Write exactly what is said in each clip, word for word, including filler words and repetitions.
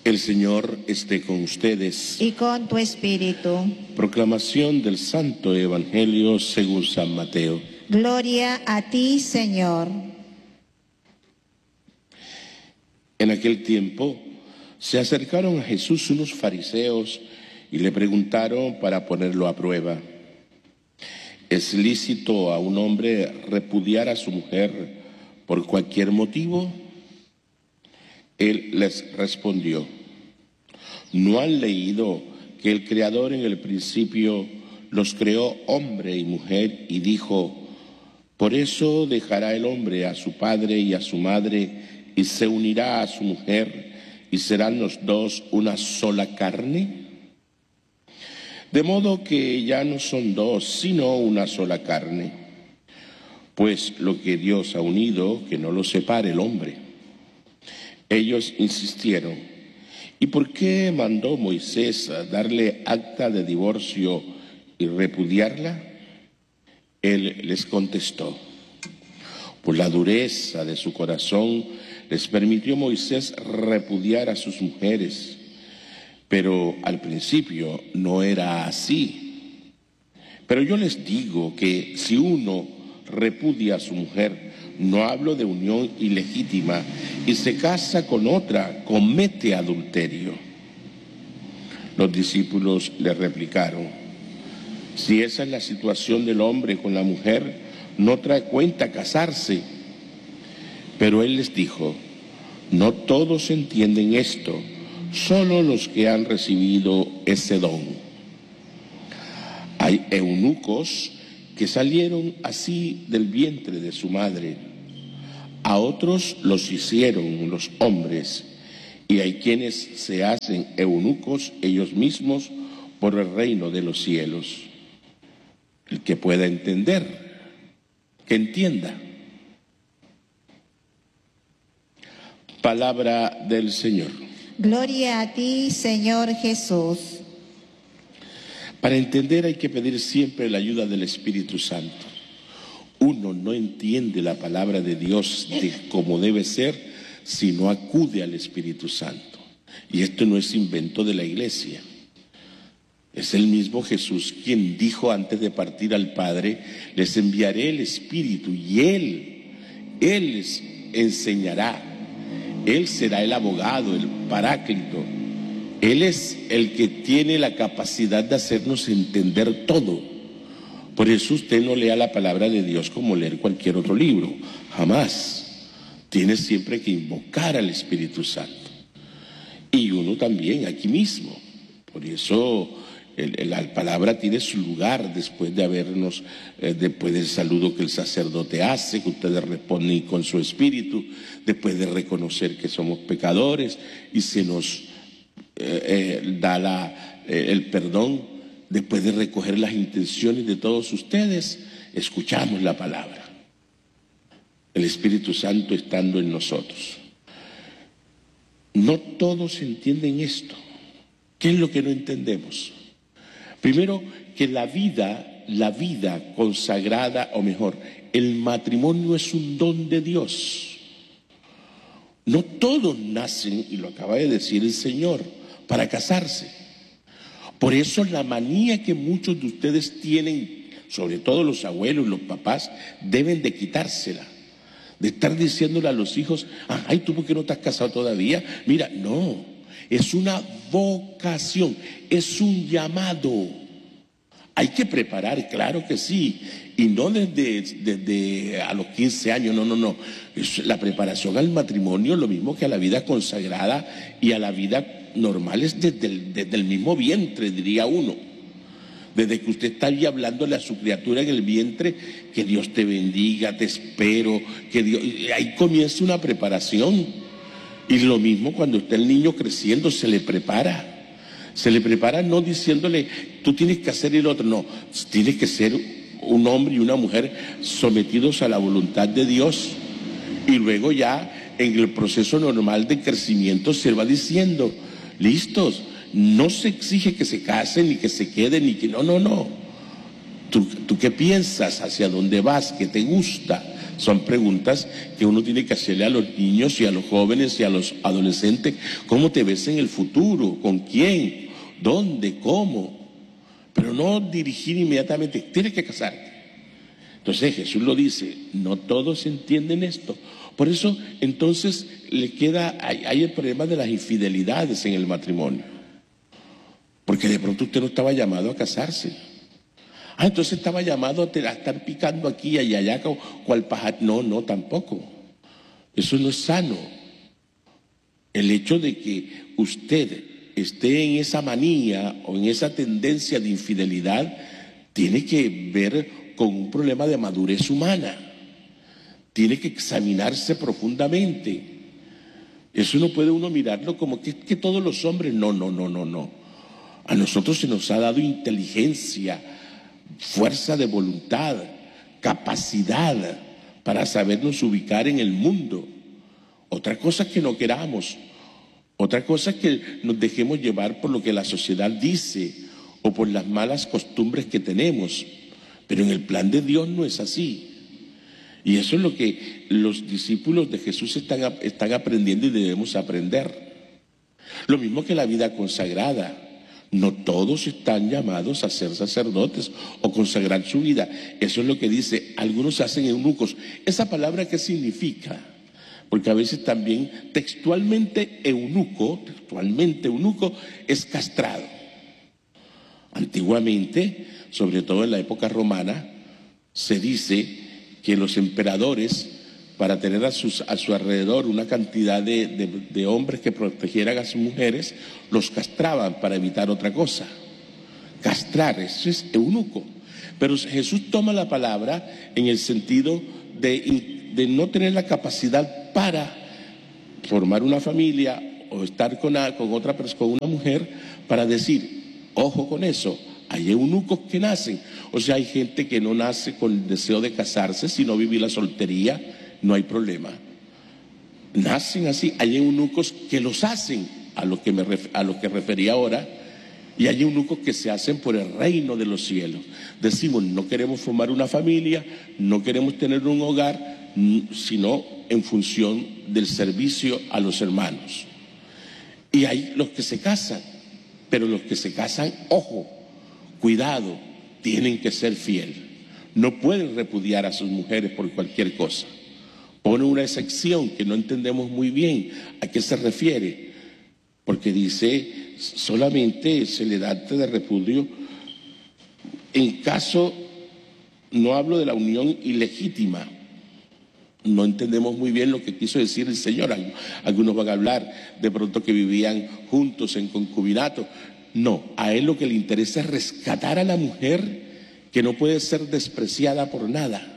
El Señor esté con ustedes. Y con tu espíritu. Proclamación del Santo Evangelio según San Mateo. Gloria a ti, Señor. En aquel tiempo se acercaron a Jesús unos fariseos y le preguntaron para ponerlo a prueba: ¿es lícito a un hombre repudiar a su mujer por cualquier motivo? Él les respondió: ¿no han leído que el Creador en el principio los creó hombre y mujer y dijo: por eso dejará el hombre a su padre y a su madre y se unirá a su mujer y serán los dos una sola carne? De modo que ya no son dos, sino una sola carne. Pues lo que Dios ha unido, que no lo separe el hombre. Ellos insistieron: ¿y por qué mandó Moisés a darle acta de divorcio y repudiarla? Él les contestó: por la dureza de su corazón les permitió Moisés repudiar a sus mujeres, pero al principio no era así. Pero yo les digo que si uno repudia a su mujer, no hablo de unión ilegítima, y se casa con otra, comete adulterio. Los discípulos le replicaron: si esa es la situación del hombre con la mujer, no trae cuenta casarse. Pero él les dijo: no todos entienden esto, solo los que han recibido ese don. Hay eunucos que salieron así del vientre de su madre, a otros los hicieron los hombres, y hay quienes se hacen eunucos ellos mismos por el reino de los cielos. El que pueda entender, que entienda. Palabra del Señor. Gloria a ti, Señor Jesús. Para entender hay que pedir siempre la ayuda del Espíritu Santo. Uno no entiende la palabra de Dios de como debe ser si no acude al Espíritu Santo. Y esto no es invento de la Iglesia. Es el mismo Jesús quien dijo antes de partir al Padre: les enviaré el Espíritu y Él, Él les enseñará. Él será el abogado, el paráclito. Él es el que tiene la capacidad de hacernos entender todo. Por eso usted no lea la palabra de Dios como leer cualquier otro libro, jamás. Tiene siempre que invocar al Espíritu Santo. Y uno también aquí mismo. Por eso el, el, la palabra tiene su lugar después de habernos, eh, después del saludo que el sacerdote hace, que ustedes responden con su espíritu, después de reconocer que somos pecadores y se nos eh, eh, da la, eh, el perdón, después de recoger las intenciones de todos ustedes, escuchamos la palabra. El Espíritu Santo estando en nosotros. No todos entienden esto. ¿Qué es lo que no entendemos? Primero, que la vida, la vida consagrada, o mejor, el matrimonio es un don de Dios. No todos nacen, y lo acaba de decir el Señor, para casarse. Por eso la manía que muchos de ustedes tienen, sobre todo los abuelos, los papás, deben de quitársela. De estar diciéndole a los hijos: ay, ¿tú por qué no te has casado todavía? Mira, no. Es una vocación, es un llamado. Hay que preparar, claro que sí, y no desde, desde a los quince años, no, no, no. Es la preparación al matrimonio, lo mismo que a la vida consagrada y a la vida normal, es desde el, desde el mismo vientre, diría uno. Desde que usted está ahí hablándole a su criatura en el vientre, que Dios te bendiga, te espero, que Dios, ahí comienza una preparación. Y lo mismo cuando está el niño creciendo, se le prepara. Se le prepara no diciéndole: tú tienes que hacer el otro. No, tienes que ser un hombre y una mujer sometidos a la voluntad de Dios. Y luego ya en el proceso normal de crecimiento se va diciendo: listos, no se exige que se casen ni que se queden ni que no, no, no. ¿Tú, tú qué piensas? ¿Hacia dónde vas? ¿Qué te gusta? Son preguntas que uno tiene que hacerle a los niños y a los jóvenes y a los adolescentes. ¿Cómo te ves en el futuro? ¿Con quién? ¿Dónde? ¿Cómo? Pero no dirigir inmediatamente, tienes que casarte. Entonces Jesús lo dice, no todos entienden esto. Por eso entonces le queda, hay, hay el problema de las infidelidades en el matrimonio. Porque de pronto usted no estaba llamado a casarse. Ah, entonces estaba llamado a estar picando aquí y allá, cual paja. No, no, tampoco. Eso no es sano. El hecho de que usted esté en esa manía o en esa tendencia de infidelidad tiene que ver con un problema de madurez humana. Tiene que examinarse profundamente. Eso no puede uno mirarlo como que, que todos los hombres. No, no, no, no, no. A nosotros se nos ha dado inteligencia, fuerza de voluntad, capacidad para sabernos ubicar en el mundo. Otra cosa es que no queramos, otra cosa es que nos dejemos llevar por lo que la sociedad dice o por las malas costumbres que tenemos, pero en el plan de Dios no es así. Y eso es lo que los discípulos de Jesús están, están aprendiendo y debemos aprender. Lo mismo que la vida consagrada. No todos están llamados a ser sacerdotes o consagrar su vida. Eso es lo que dice, algunos se hacen eunucos. ¿Esa palabra qué significa? Porque a veces también textualmente eunuco, textualmente eunuco es castrado. Antiguamente, sobre todo en la época romana, se dice que los emperadores, para tener a, sus, a su alrededor una cantidad de, de, de hombres que protegieran a sus mujeres, los castraban para evitar otra cosa. Castrar, eso es eunuco. Pero Jesús toma la palabra en el sentido de, de no tener la capacidad para formar una familia o estar con, una, con otra persona, con una mujer, para decir, ojo con eso. Hay eunucos que nacen, o sea, hay gente que no nace con el deseo de casarse, sino vivir la soltería. No hay problema. Nacen así. Hay eunucos que los hacen, a lo que me ref, a lo que refería ahora, y hay eunucos que se hacen por el reino de los cielos. Decimos, no queremos formar una familia, no queremos tener un hogar, sino en función del servicio a los hermanos. Y hay los que se casan, pero los que se casan, ojo, cuidado, tienen que ser fieles. No pueden repudiar a sus mujeres por cualquier cosa. Pone una excepción que no entendemos muy bien a qué se refiere, porque dice solamente se le da acta de repudio en caso, no hablo de la unión ilegítima. No entendemos muy bien lo que quiso decir el Señor. Algunos van a hablar de pronto que vivían juntos en concubinato. No, a él lo que le interesa es rescatar a la mujer que no puede ser despreciada por nada.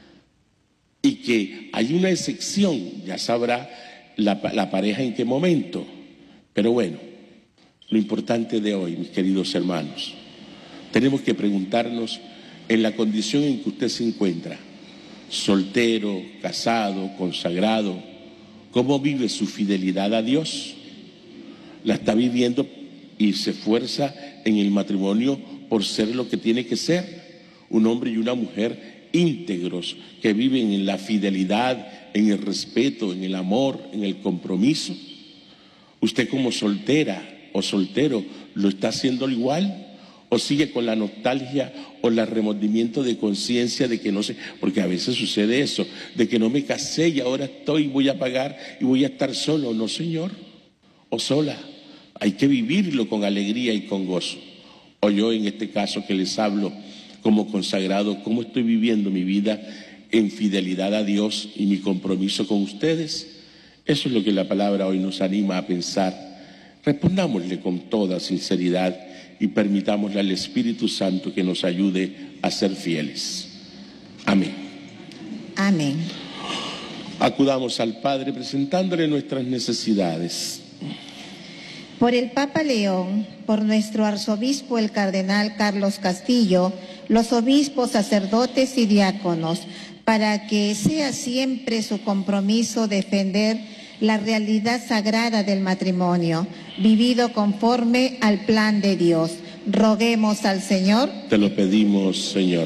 Y que hay una excepción, ya sabrá la, la pareja en qué momento. Pero bueno, lo importante de hoy, mis queridos hermanos, tenemos que preguntarnos en la condición en que usted se encuentra, soltero, casado, consagrado, ¿cómo vive su fidelidad a Dios? ¿La está viviendo y se esfuerza en el matrimonio por ser lo que tiene que ser? Un hombre y una mujer íntegros, que viven en la fidelidad, en el respeto, en el amor, en el compromiso. Usted como soltera o soltero, ¿lo está haciendo igual? ¿O sigue con la nostalgia o el remordimiento de conciencia de que no sé? Porque a veces sucede eso, de que no me casé y ahora estoy, voy a pagar y voy a estar solo. No, señor, o sola. Hay que vivirlo con alegría y con gozo. O yo en este caso que les hablo como consagrado, ¿cómo estoy viviendo mi vida en fidelidad a Dios y mi compromiso con ustedes? Eso es lo que la palabra hoy nos anima a pensar. Respondámosle con toda sinceridad y permitámosle al Espíritu Santo que nos ayude a ser fieles. Amén. Amén. Acudamos al Padre presentándole nuestras necesidades. Por el Papa León, por nuestro arzobispo el cardenal Carlos Castillo, los obispos, sacerdotes y diáconos, para que sea siempre su compromiso defender la realidad sagrada del matrimonio, vivido conforme al plan de Dios. Roguemos al Señor. Te lo pedimos, Señor.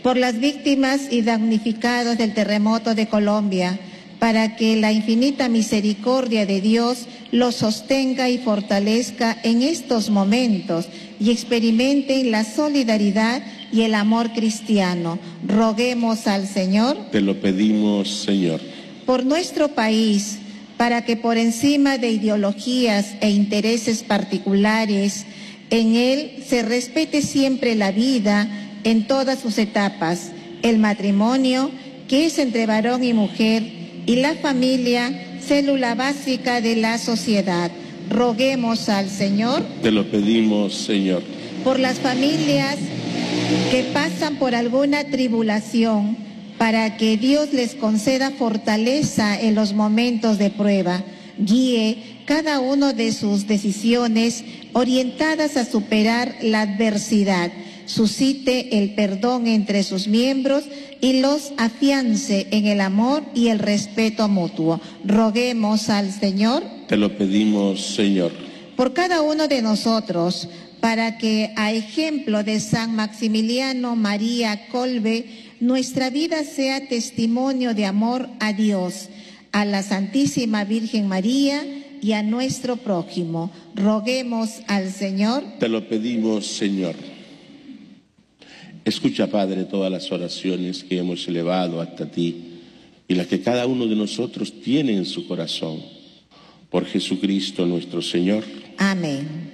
por las víctimas y damnificados del terremoto de Colombia, para que la infinita misericordia de Dios los sostenga y fortalezca en estos momentos y experimenten la solidaridad y el amor cristiano. Roguemos al Señor. Te lo pedimos, Señor. Por nuestro país, para que por encima de ideologías e intereses particulares, en él se respete siempre la vida en todas sus etapas, el matrimonio, que es entre varón y mujer, y la familia, célula básica de la sociedad. Roguemos al Señor. Te lo pedimos, Señor. Por las familias que pasan por alguna tribulación, para que Dios les conceda fortaleza en los momentos de prueba, guíe cada uno de sus decisiones orientadas a superar la adversidad, suscite el perdón entre sus miembros y los afiance en el amor y el respeto mutuo. Roguemos al Señor. Te lo pedimos, Señor. Por cada uno de nosotros, para que a ejemplo de San Maximiliano María Kolbe, nuestra vida sea testimonio de amor a Dios, a la Santísima Virgen María y a nuestro prójimo. Roguemos al Señor. Te lo pedimos, Señor. Escucha, Padre, todas las oraciones que hemos elevado hasta ti y las que cada uno de nosotros tiene en su corazón. Por Jesucristo nuestro Señor. Amén.